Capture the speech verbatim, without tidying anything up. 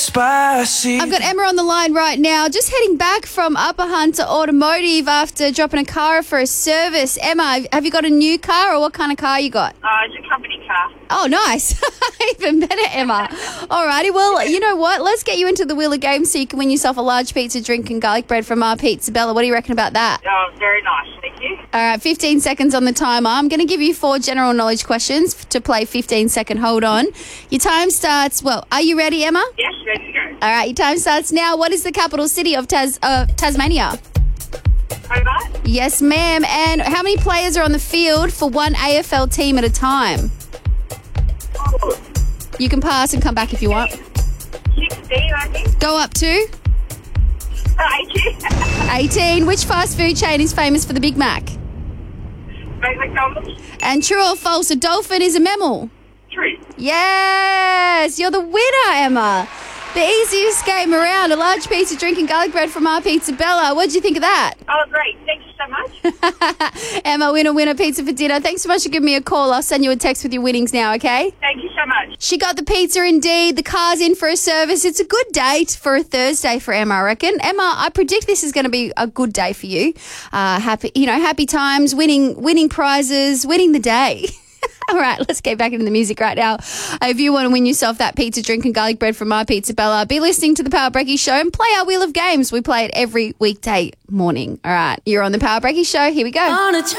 I've got Emma on the line right now, just heading back from Upper Hunter Automotive after dropping a car for a service. Emma, have you got a new car, or what kind of car you got? Uh, it's a company car. Oh, nice. Even better, Emma. Alrighty, well, you know what? Let's get you into the wheel of game so you can win yourself a large pizza, drink and garlic bread from our Pizza Bella. What do you reckon about that? Oh, very nice. Thank you. All right, fifteen seconds on the timer. I'm going to give you four general knowledge questions to play fifteen second hold on. Your time starts, well, are you ready, Emma? Yes, ready to go. All right, your time starts now. What is the capital city of Tas- uh, Tasmania? Hobart? Yes, ma'am. And how many players are on the field for one A F L team at a time? Oh, You can pass and come back if you want. sixteen, I think. Go up to Uh, eighteen. eighteen. Which fast food chain is famous for the Big Mac? Make McDonald's. And true or false, a dolphin is a mammal? True. Yes, you're the winner, Emma. The easiest game around, a large piece of drinking garlic bread from our Pizza Bella. What did you think of that? Oh, great. Thank you so much. Emma, winner, winner, pizza for dinner. Thanks so much for giving me a call. I'll send you a text with your winnings now, okay? Thank you so much. She got the pizza indeed. The car's in for a service. It's a good date for a Thursday for Emma, I reckon. Emma, I predict this is going to be a good day for you. Uh, happy, you know, happy times, winning, winning prizes, winning the day. All right, let's get back into the music right now. If you want to win yourself that pizza, drink and garlic bread from my Pizza Bella, be listening to the Power Breaky Show and play our Wheel of Games. We play it every weekday morning. All right, you're on the Power Breaky Show. Here we go.